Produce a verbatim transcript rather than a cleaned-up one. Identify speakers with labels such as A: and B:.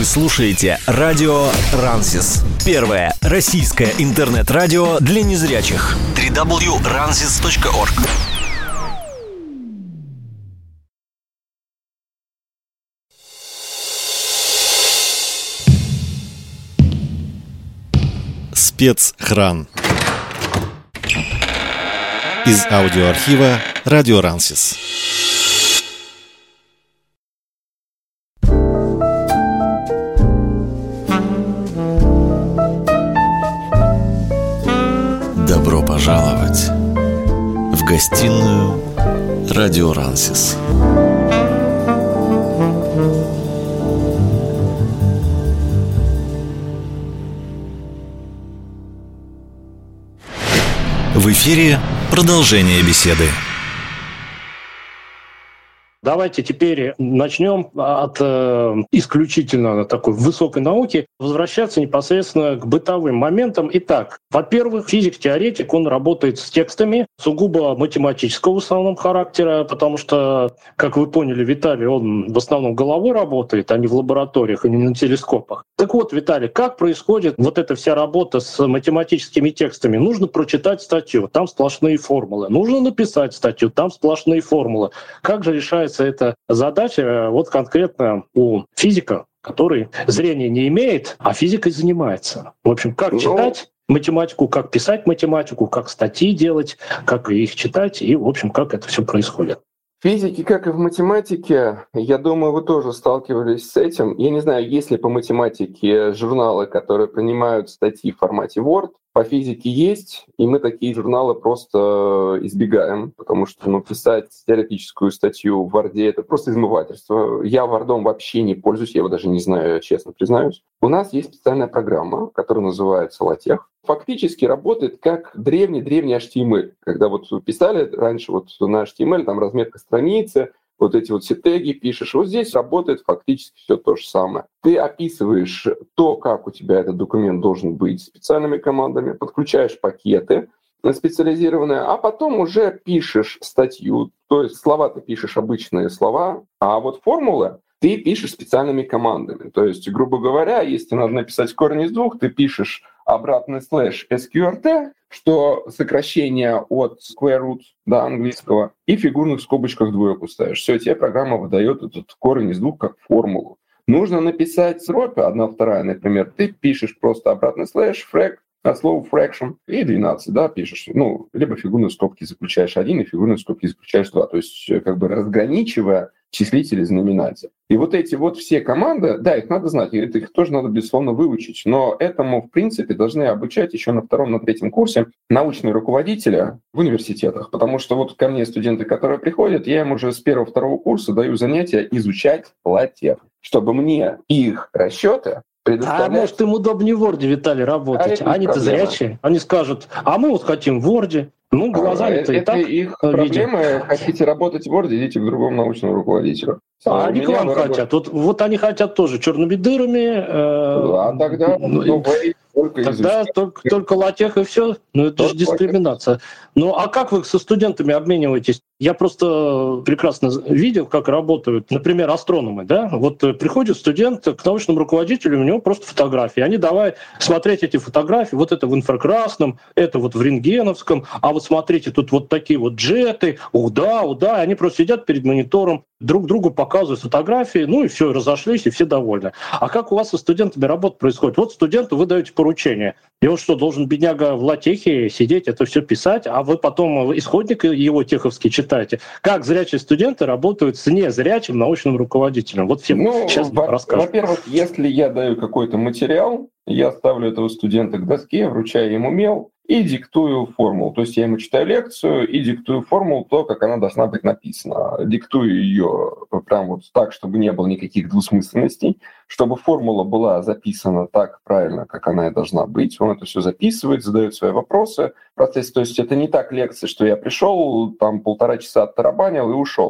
A: слушаете радио Рансис. Первое российское интернет-радио для незрячих. дабл ю дабл ю дабл ю точка рансис точка орг.
B: Спецхран. Из аудиоархива радио Рансис. Добро пожаловать в гостиную радио Рансис. В эфире продолжение беседы.
C: Давайте теперь начнем от э, исключительно такой высокой науки возвращаться непосредственно к бытовым моментам. Итак, во-первых, физик-теоретик, он работает с текстами сугубо математического в основном характера, потому что, как вы поняли, Виталий, он в основном головой работает, а не в лабораториях и не на телескопах. Так вот, Виталий, как происходит вот эта вся работа с математическими текстами? Нужно прочитать статью, там сплошные формулы. Нужно написать статью, там сплошные формулы. Как же решается эта задача вот конкретно у физика, который зрения не имеет, а физикой занимается? В общем, как читать математику, как писать математику, как статьи делать, как их читать и, в общем, как это все происходит?
D: В физике, как и в математике, я думаю, вы тоже сталкивались с этим. Я не знаю, есть ли по математике журналы, которые принимают статьи в формате Word. По физике есть, и мы такие журналы просто избегаем, потому что ну, писать теоретическую статью в Word — это просто измывательство. Я Word вообще не пользуюсь, я его даже не знаю, честно признаюсь. У нас есть специальная программа, которая называется LaTeX. Фактически работает как древний-древний эйч ти эм эль. Когда вот писали раньше вот на эйч ти эм эль, там разметка страницы, вот эти вот все теги пишешь. Вот здесь работает фактически все то же самое. Ты описываешь то, как у тебя этот документ должен быть специальными командами, подключаешь пакеты специализированные, а потом уже пишешь статью. То есть слова ты пишешь обычные слова, а вот формулы ты пишешь специальными командами. То есть, грубо говоря, если надо написать корень из двух, ты пишешь обратный слэш эс кью ар ти, что сокращение от square root, да, английского, и в фигурных скобочках двойку ставишь. Все, тебе программа выдает этот корень из двух как формулу. Нужно написать сроки, одна вторая, например, ты пишешь просто обратный слэш, фрэк, от слова fraction, и двенадцать, да, пишешь. Ну, либо фигурные скобки заключаешь один, и фигурные скобки заключаешь два. То есть, как бы разграничивая числитель и знаменатель. И вот эти вот все команды, да, их надо знать, это их тоже надо, безусловно, выучить. Но этому, в принципе, должны обучать еще на втором, на третьем курсе научные руководители в университетах. Потому что вот ко мне студенты, которые приходят, я им уже с первого-второго курса даю занятия изучать LaTeX, чтобы мне их расчеты
C: А может, им удобнее в Word, Виталий, работать? А Они-то зрячие. Они скажут, а мы вот хотим в Word. Ну, глазами-то
D: а,
C: и
D: это
C: так
D: их
C: видим.
D: Проблемы. Хотите работать в Word, идите к другому научному руководителю.
C: А они к вам хотят. Вот, вот они хотят тоже черными дырами. Э,
D: а тогда
C: ну,
D: ну, вы только
C: Тогда только, только LaTeX и все. Ну, это только же дискриминация. Ну, а как вы со студентами обмениваетесь? Я просто прекрасно видел, как работают, например, астрономы. Да? Вот приходит студент к научному руководителю, у него просто фотографии. Они давай смотреть эти фотографии. Вот это в инфракрасном, это вот в рентгеновском. А вот смотрите, тут вот такие вот джеты. Ух, да, ух, да. Они просто сидят перед монитором, друг другу показывают фотографии, ну и все, разошлись, и все довольны. А как у вас со студентами работа происходит? Вот студенту вы даете поручение. И он что, должен, бедняга, в LaTeX сидеть, это все писать, а вы потом исходник его теховский читаете. Как зрячие студенты работают с незрячим научным руководителем? Вот всем
D: ну,
C: сейчас
D: во-
C: расскажу.
D: Во-первых, если я даю какой-то материал, я ставлю этого студента к доске, вручаю ему мел и диктую формулу. То есть я ему читаю лекцию и диктую формулу, то, как она должна быть написана. Диктую ее прям вот так, чтобы не было никаких двусмысленностей, чтобы формула была записана так правильно, как она и должна быть. Он это все записывает, задает свои вопросы в процессе. То есть это не так лекция, что я пришел, там полтора часа оттарабанил и ушел.